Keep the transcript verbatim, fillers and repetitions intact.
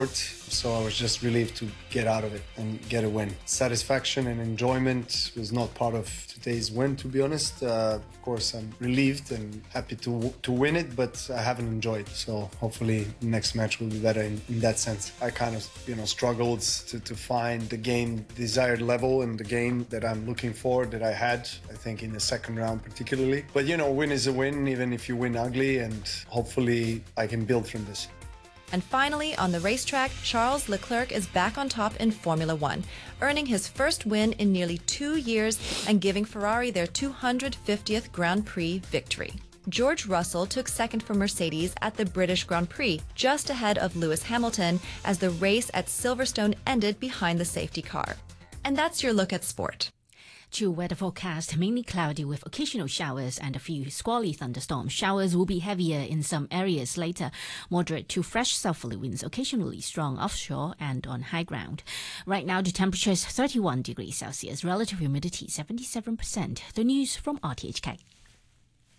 So I was just relieved to get out of it and get a win. Satisfaction and enjoyment was not part of today's win, to be honest. Uh, of course, I'm relieved and happy to to win it, but I haven't enjoyed. So hopefully next match will be better in, in that sense. I kind of, you know, struggled to, to find the game desired level and the game that I'm looking for that I had, I think, in the second round particularly. But, you know, win is a win, even if you win ugly, and hopefully I can build from this. And finally, on the racetrack, Charles Leclerc is back on top in Formula One, earning his first win in nearly two years and giving Ferrari their two hundred fiftieth Grand Prix victory. George Russell took second for Mercedes at the British Grand Prix, just ahead of Lewis Hamilton, as the race at Silverstone ended behind the safety car. And that's your look at sport. True weather forecast, mainly cloudy with occasional showers and a few squally thunderstorms. Showers will be heavier in some areas later. Moderate to fresh southerly winds, occasionally strong offshore and on high ground. Right now, the temperature is thirty-one degrees Celsius, relative humidity seventy-seven percent. The news from R T H K.